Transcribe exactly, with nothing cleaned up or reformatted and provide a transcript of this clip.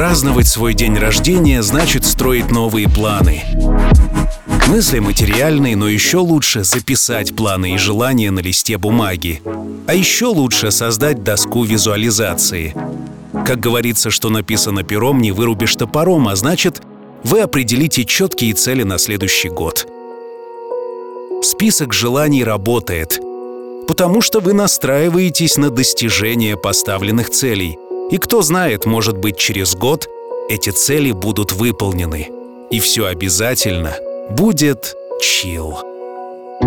Праздновать свой день рождения значит строить новые планы. Мысли материальные, но еще лучше записать планы и желания на листе бумаги. А еще лучше создать доску визуализации. Как говорится, что написано пером, не вырубишь топором, а значит, вы определите четкие цели на следующий год. Список желаний работает, потому что вы настраиваетесь на достижение поставленных целей. И кто знает, может быть, через год эти цели будут выполнены. И все обязательно будет чил.